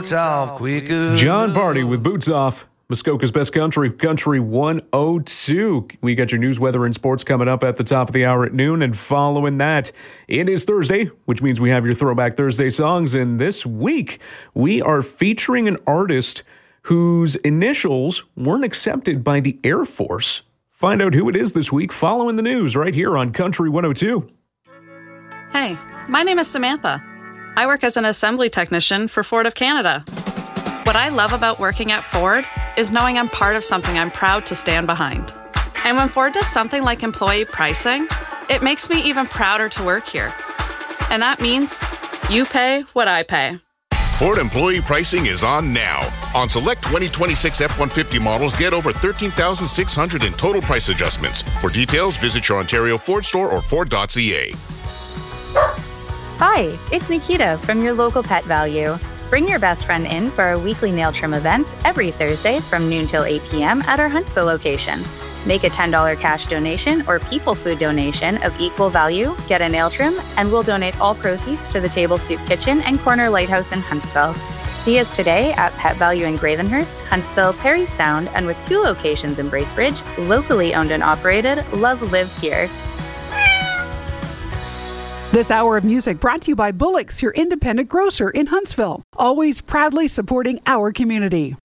boots off quicker. John Party with Boots Off. Muskoka's Best Country, Country 102. We got your news, weather, and sports coming up at the top of the hour at noon. And following that, it is Thursday, which means we have your Throwback Thursday songs. And this week, we are featuring an artist whose initials weren't accepted by the Air Force. Find out who it is this week following the news right here on Country 102. Hey, my name is Samantha. I work as an assembly technician for Ford of Canada. What I love about working at Ford is knowing I'm part of something I'm proud to stand behind. And when Ford does something like employee pricing, it makes me even prouder to work here. And that means you pay what I pay. Ford employee pricing is on now. On select 2026 F-150 models, get over $13,600 in total price adjustments. For details, visit your Ontario Ford store or Ford.ca. Hi, it's Nikita from your local Pet Value. Bring your best friend in for our weekly nail trim events every Thursday from noon till 8 p.m. at our Huntsville location. Make a $10 cash donation or people food donation of equal value, get a nail trim, and we'll donate all proceeds to the Table Soup Kitchen and Corner Lighthouse in Huntsville. See us today at Pet Value in Gravenhurst, Huntsville, Parry Sound, and with 2 locations in Bracebridge, locally owned and operated, love lives here. This hour of music brought to you by Bullock's, your independent grocer in Huntsville. Always proudly supporting our community.